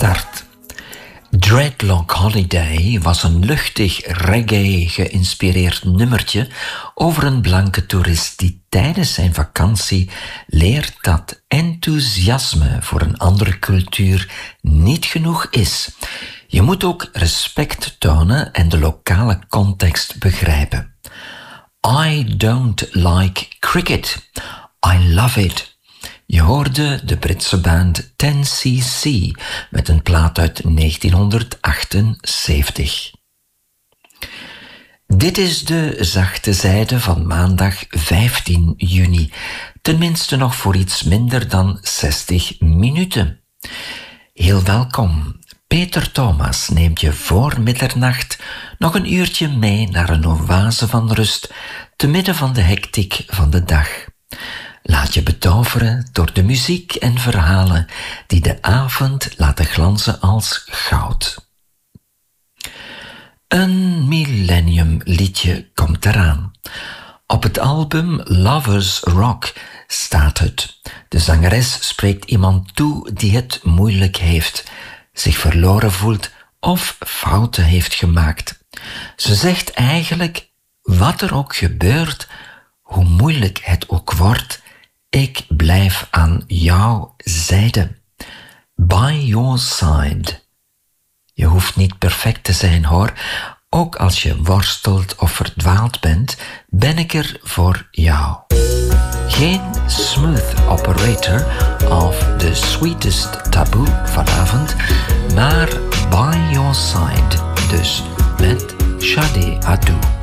start. Dreadlock Holiday was een luchtig reggae geïnspireerd nummertje over een blanke toerist die tijdens zijn vakantie leert dat enthousiasme voor een andere cultuur niet genoeg is. Je moet ook respect tonen en de lokale context begrijpen. I don't like cricket. I love it. Je hoorde de Britse band 10cc met een plaat uit 1978. Dit is de zachte zijde van maandag 15 juni. Tenminste nog voor iets minder dan 60 minuten. Heel welkom. Peter Thomas neemt je voor middernacht nog een uurtje mee naar een oase van rust te midden van de hectiek van de dag. Laat je betoveren door de muziek en verhalen die de avond laten glanzen als goud. Een millenniumliedje komt eraan. Op het album Lovers Rock staat het. De zangeres spreekt iemand toe die het moeilijk heeft, zich verloren voelt of fouten heeft gemaakt. Ze zegt eigenlijk, wat er ook gebeurt, hoe moeilijk het ook wordt, ik blijf aan jouw zijde. By your side. Je hoeft niet perfect te zijn hoor. Ook als je worstelt of verdwaald bent, ben ik er voor jou. Geen smooth operator of the sweetest taboe vanavond, maar by your side. Dus met Shadi Adu.